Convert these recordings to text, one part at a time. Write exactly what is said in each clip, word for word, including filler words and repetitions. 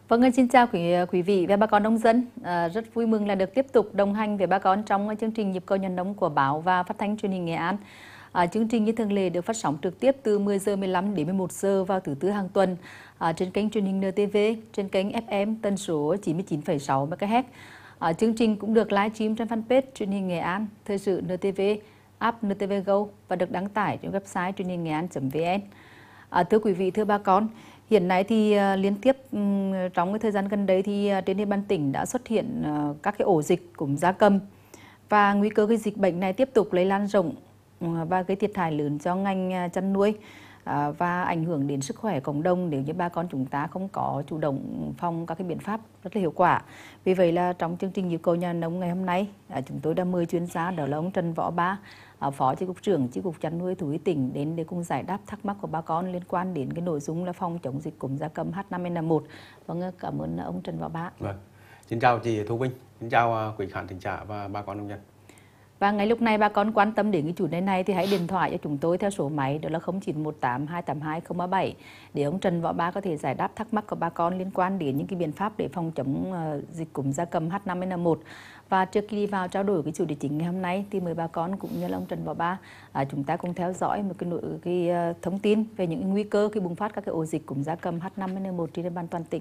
Vâng, xin chào quý quý vị và bà con nông dân. À, rất vui mừng là được tiếp tục đồng hành với bà con trong chương trình Nhịp cầu nhà nông của báo và phát thanh truyền hình Nghệ An. À, chương trình như thường lệ được phát sóng trực tiếp từ mười giờ mười lăm đến mười một giờ vào thứ tư hàng tuần à, trên kênh truyền hình en tê vê, trên kênh ép em tần số chín mươi chín phẩy sáu mê ga héc. À, chương trình cũng được livestream trên fanpage truyền hình Nghệ An, thời sự en tê vê, app en tê vê Go và được đăng tải trên website truyền hình nghệ an chấm vn. À, thưa quý vị, thưa bà con, hiện nay thì uh, liên tiếp um, trong cái thời gian gần đây thì uh, trên địa bàn tỉnh đã xuất hiện uh, các cái ổ dịch cúm gia cầm và nguy cơ cái dịch bệnh này tiếp tục lây lan rộng uh, và gây thiệt hại lớn cho ngành uh, chăn nuôi uh, và ảnh hưởng đến sức khỏe cộng đồng nếu như bà con chúng ta không có chủ động phòng các cái biện pháp rất là hiệu quả. Vì vậy là trong chương trình Nhịp cầu nhà nông ngày hôm nay uh, chúng tôi đã mời chuyên gia, đó là ông Trần Võ Ba, Phó Chi cục trưởng Chi cục chăn nuôi thú y tỉnh đến để cùng giải đáp thắc mắc của bà con liên quan đến cái nội dung là phòng chống dịch cúm gia cầm H năm N một. Vâng, cảm ơn ông Trần Võ Ba. Vâng. Xin chào chị Thu Vinh, xin chào quý khán thính giả và bà con nông dân. Và ngay lúc này bà con quan tâm đến cái chủ đề này thì hãy điện thoại cho chúng tôi theo số máy đó là không chín một tám hai tám hai không ba bảy để ông Trần Võ Ba có thể giải đáp thắc mắc của bà con liên quan đến những cái biện pháp để phòng chống uh, dịch cúm gia cầm H năm N một. Và trước khi đi vào trao đổi cái chủ đề chính ngày hôm nay thì mời bà con cũng như là ông Trần Võ Ba à, chúng ta cùng theo dõi một cái nội cái uh, thông tin về những nguy cơ khi bùng phát các cái ổ dịch cúm gia cầm H năm N một trên địa bàn toàn tỉnh.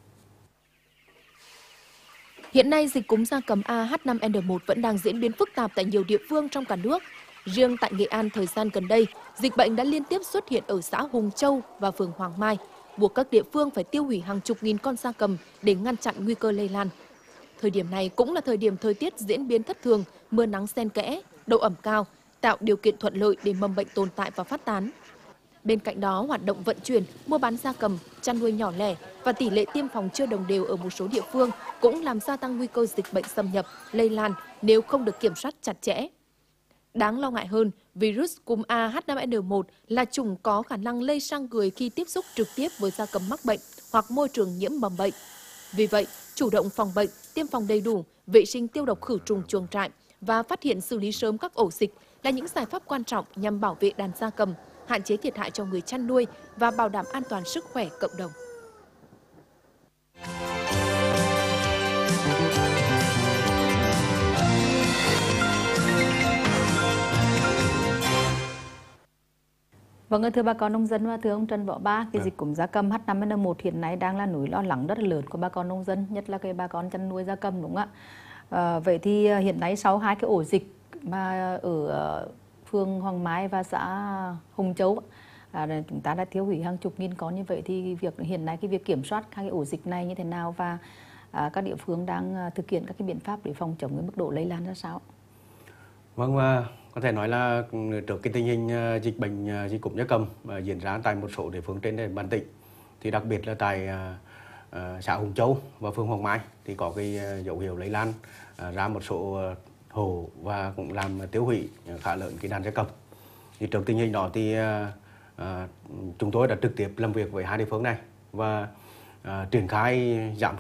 Hiện nay, dịch cúm gia cầm A H năm N một vẫn đang diễn biến phức tạp tại nhiều địa phương trong cả nước. Riêng tại Nghệ An thời gian gần đây, dịch bệnh đã liên tiếp xuất hiện ở xã Hùng Châu và phường Hoàng Mai, buộc các địa phương phải tiêu hủy hàng chục nghìn con gia cầm để ngăn chặn nguy cơ lây lan. Thời điểm này cũng là thời điểm thời tiết diễn biến thất thường, mưa nắng xen kẽ, độ ẩm cao, tạo điều kiện thuận lợi để mầm bệnh tồn tại và phát tán. Bên cạnh đó, hoạt động vận chuyển, mua bán gia cầm, chăn nuôi nhỏ lẻ và tỷ lệ tiêm phòng chưa đồng đều ở một số địa phương cũng làm gia tăng nguy cơ dịch bệnh xâm nhập, lây lan nếu không được kiểm soát chặt chẽ. Đáng lo ngại hơn, virus cúm A H năm N một là chủng có khả năng lây sang người khi tiếp xúc trực tiếp với gia cầm mắc bệnh hoặc môi trường nhiễm mầm bệnh. Vì vậy, chủ động phòng bệnh, tiêm phòng đầy đủ, vệ sinh tiêu độc khử trùng chuồng trại và phát hiện xử lý sớm các ổ dịch là những giải pháp quan trọng nhằm bảo vệ đàn gia cầm, hạn chế thiệt hại cho người chăn nuôi và bảo đảm an toàn sức khỏe cộng đồng. Vâng, thưa bà con nông dân và thưa ông Trần Võ Ba, cái Vâng. dịch cúm gia cầm H năm N một hiện nay đang là nỗi lo lắng rất là lớn của bà con nông dân, nhất là cái bà con chăn nuôi gia cầm, đúng không ạ? À, vậy thì hiện nay sau hai cái ổ dịch mà ở phường Hoàng Mai và xã Hùng Châu, à, chúng ta đã tiêu hủy hàng chục nghìn con như vậy thì việc hiện nay cái việc kiểm soát hai cái ổ dịch này như thế nào và à, các địa phương đang thực hiện các cái biện pháp để phòng chống cái mức độ lây lan ra sao? Vâng, có thể nói là trước cái tình hình dịch bệnh dịch cúm gia cầm diễn ra tại một số địa phương trên địa bàn tỉnh, thì đặc biệt là tại xã Hùng Châu và phường Hoàng Mai thì có cái dấu hiệu lây lan ra một số hộ và cũng làm tiêu hủy khá lớn cái đàn gia cầm. Thì trước tình hình đó thì chúng tôi đã trực tiếp làm việc với hai địa phương này và triển khai giảm